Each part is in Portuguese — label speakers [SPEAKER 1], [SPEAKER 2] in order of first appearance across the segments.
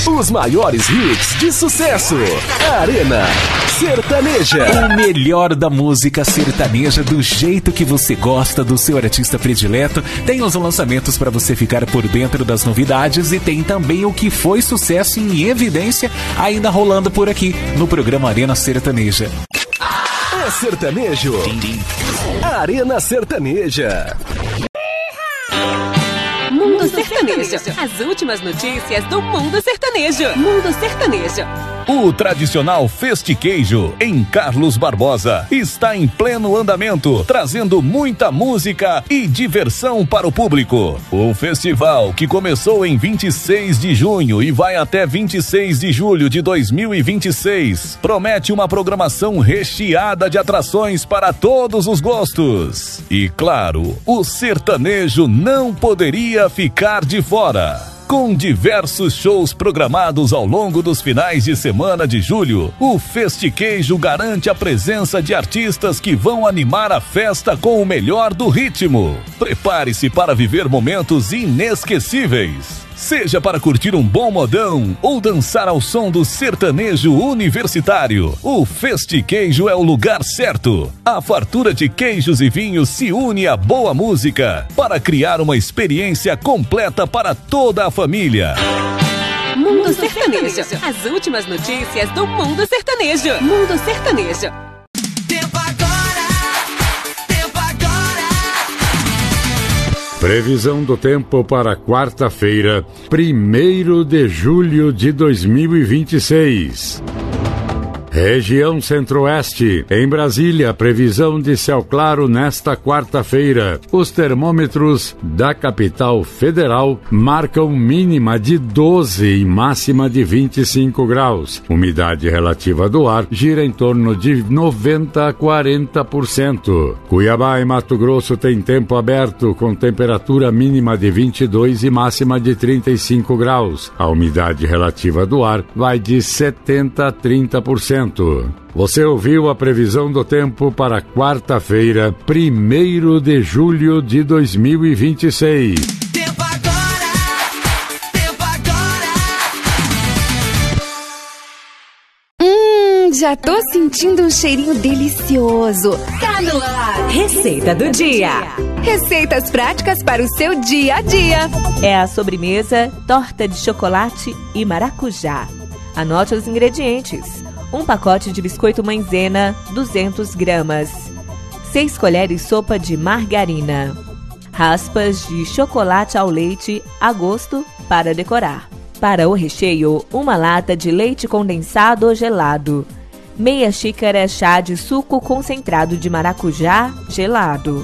[SPEAKER 1] Os maiores hits de sucesso. Arena Sertaneja.
[SPEAKER 2] O melhor da música sertaneja do jeito que você gosta, do seu artista predileto. Tem os lançamentos para você ficar por dentro das novidades e tem também o que foi sucesso em evidência ainda rolando por aqui no programa Arena Sertaneja.
[SPEAKER 1] É sertanejo. Arena Sertaneja.
[SPEAKER 3] Mundo Sertanejo. As últimas notícias do Mundo Sertanejo. Mundo Sertanejo.
[SPEAKER 4] O tradicional Festiqueijo, em Carlos Barbosa, está em pleno andamento, trazendo muita música e diversão para o público. O festival, que começou em 26 de junho e vai até 26 de julho de 2026, promete uma programação recheada de atrações para todos os gostos. E claro, o sertanejo não poderia ficar de fora. Com diversos shows programados ao longo dos finais de semana de julho, o Festiqueijo garante a presença de artistas que vão animar a festa com o melhor do ritmo. Prepare-se para viver momentos inesquecíveis. Seja para curtir um bom modão ou dançar ao som do sertanejo universitário, o Festiqueijo é o lugar certo. A fartura de queijos e vinhos se une à boa música para criar uma experiência completa para toda a família.
[SPEAKER 3] Mundo Sertanejo. As últimas notícias do Mundo Sertanejo. Mundo Sertanejo.
[SPEAKER 5] Previsão do tempo para quarta-feira, 1º de julho de 2026. Região Centro-Oeste. Em Brasília, previsão de céu claro nesta quarta-feira. Os termômetros da capital federal marcam mínima de 12 e máxima de 25 graus. Umidade relativa do ar gira em torno de 90 a 40%. Cuiabá e Mato Grosso tem tempo aberto com temperatura mínima de 22 e máxima de 35 graus. A umidade relativa do ar vai de 70 a 30%. Você ouviu a previsão do tempo para quarta-feira, 1º de julho de 2026.
[SPEAKER 6] Tempo agora! Tempo agora!
[SPEAKER 7] Já tô sentindo um cheirinho delicioso. Tá no ar.
[SPEAKER 3] Receita do dia.
[SPEAKER 7] Receitas práticas para o seu dia a dia.
[SPEAKER 3] É a sobremesa torta de chocolate e maracujá. Anote os ingredientes. 1 pacote de biscoito maizena, 200 gramas. 6 colheres sopa de margarina. Raspas de chocolate ao leite a gosto para decorar. Para o recheio, 1 lata de leite condensado ou gelado. Meia xícara chá de suco concentrado de maracujá gelado.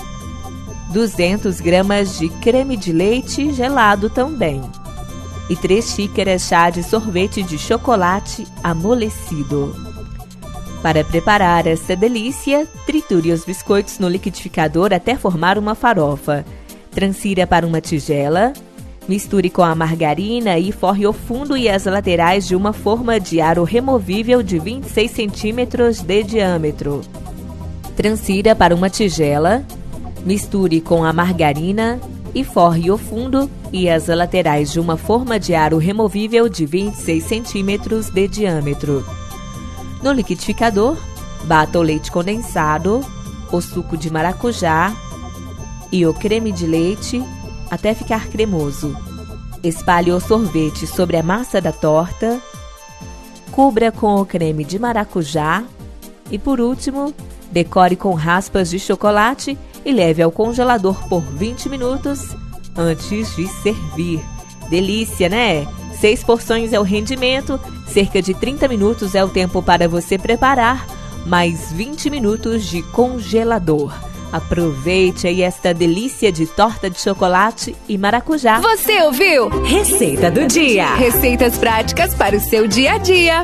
[SPEAKER 3] 200 gramas de creme de leite gelado também. E 3 xícaras chá de sorvete de chocolate amolecido. Para preparar essa delícia, triture os biscoitos no liquidificador até formar uma farofa. Transfira para uma tigela, misture com a margarina e forre o fundo e as laterais de uma forma de aro removível de 26 centímetros de diâmetro. Transfira para uma tigela, misture com a margarina e forre o fundo e as laterais de uma forma de aro removível de 26 centímetros de diâmetro. No liquidificador, bata o leite condensado, o suco de maracujá e o creme de leite até ficar cremoso. Espalhe o sorvete sobre a massa da torta, cubra com o creme de maracujá e, por último, decore com raspas de chocolate e leve ao congelador por 20 minutos antes de servir. Delícia, né? 6 porções é o rendimento, cerca de 30 minutos é o tempo para você preparar, mais 20 minutos de congelador. Aproveite aí esta delícia de torta de chocolate e maracujá.
[SPEAKER 7] Você ouviu?
[SPEAKER 3] Receita do dia.
[SPEAKER 7] Receitas práticas para o seu dia a dia.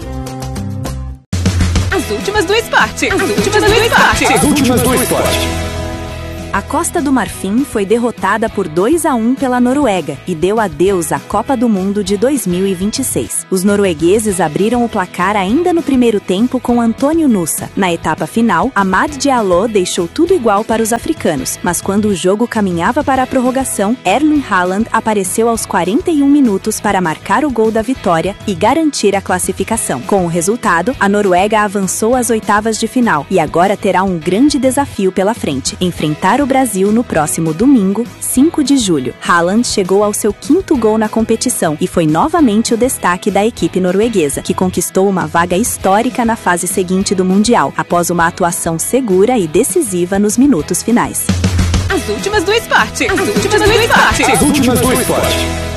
[SPEAKER 3] As últimas do esporte. As últimas do esporte.
[SPEAKER 1] As últimas do esporte.
[SPEAKER 8] A Costa do Marfim foi derrotada por 2-1 pela Noruega e deu adeus à Copa do Mundo de 2026. Os noruegueses abriram o placar ainda no primeiro tempo com Antônio Nusa. Na etapa final, Amad Diallo deixou tudo igual para os africanos, mas quando o jogo caminhava para a prorrogação, Erling Haaland apareceu aos 41 minutos para marcar o gol da vitória e garantir a classificação. Com o resultado, a Noruega avançou às oitavas de final e agora terá um grande desafio pela frente: enfrentar o Brasil no próximo domingo, 5 de julho. Haaland chegou ao seu 5º gol na competição e foi novamente o destaque da equipe norueguesa, que conquistou uma vaga histórica na fase seguinte do Mundial, após uma atuação segura e decisiva nos minutos finais.
[SPEAKER 3] As últimas do esporte. As últimas do esporte.
[SPEAKER 1] As últimas do esporte.